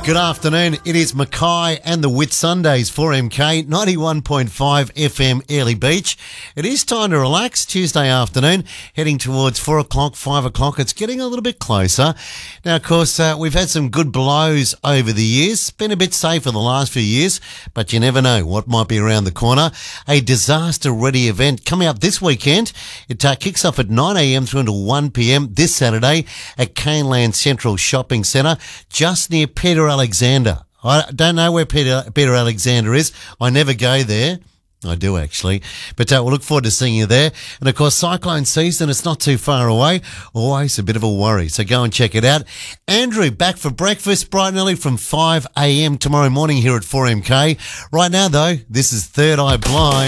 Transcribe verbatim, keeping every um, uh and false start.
Good afternoon. It is Mackay and the Whit Sundays for M K, ninety-one point five F M Airlie Beach. It is time to relax Tuesday afternoon, heading towards four o'clock, five o'clock. It's getting a little bit closer. Now, of course, uh, we've had some good blows over the years. Been a bit safer the last few years, but you never know what might be around the corner. A disaster-ready event coming up this weekend. It uh, kicks off at nine a.m. through until one p.m. this Saturday at Caneland Central Shopping Centre, just near Peter Alexander. I don't know where Peter, Peter Alexander is. I never go there. I do, actually. But uh, we'll look forward to seeing you there. And, of course, cyclone season, it's not too far away. Always a bit of a worry. So go and check it out. Andrew, back for breakfast bright and early from five a.m. tomorrow morning here at four M K. Right now, though, this is Third Eye Blind.